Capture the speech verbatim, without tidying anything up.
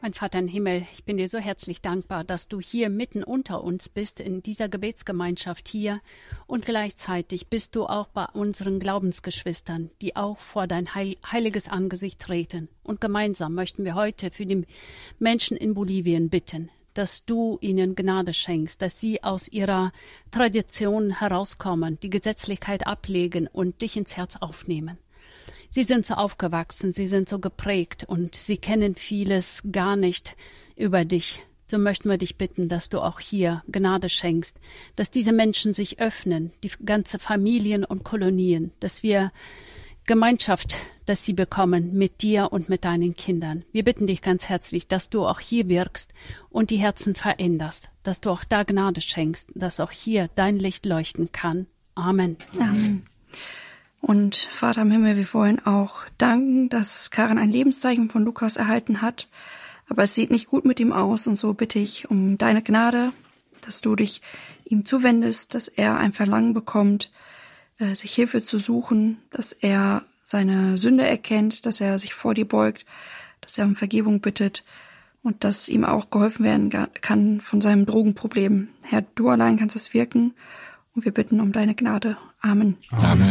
Mein Vater im Himmel, ich bin dir so herzlich dankbar, dass du hier mitten unter uns bist, in dieser Gebetsgemeinschaft hier. Und gleichzeitig bist du auch bei unseren Glaubensgeschwistern, die auch vor dein heil- heiliges Angesicht treten. Und gemeinsam möchten wir heute für die Menschen in Bolivien bitten, dass du ihnen Gnade schenkst, dass sie aus ihrer Tradition herauskommen, die Gesetzlichkeit ablegen und dich ins Herz aufnehmen. Sie sind so aufgewachsen, sie sind so geprägt und sie kennen vieles gar nicht über dich. So möchten wir dich bitten, dass du auch hier Gnade schenkst, dass diese Menschen sich öffnen, die ganze Familien und Kolonien, dass wir Gemeinschaft, dass sie bekommen mit dir und mit deinen Kindern. Wir bitten dich ganz herzlich, dass du auch hier wirkst und die Herzen veränderst, dass du auch da Gnade schenkst, dass auch hier dein Licht leuchten kann. Amen. Amen. Und Vater im Himmel, wir wollen auch danken, dass Karin ein Lebenszeichen von Lukas erhalten hat. Aber es sieht nicht gut mit ihm aus und so bitte ich um deine Gnade, dass du dich ihm zuwendest, dass er ein Verlangen bekommt, sich Hilfe zu suchen, dass er seine Sünde erkennt, dass er sich vor dir beugt, dass er um Vergebung bittet und dass ihm auch geholfen werden kann von seinem Drogenproblem. Herr, du allein kannst es wirken und wir bitten um deine Gnade. Amen. Amen.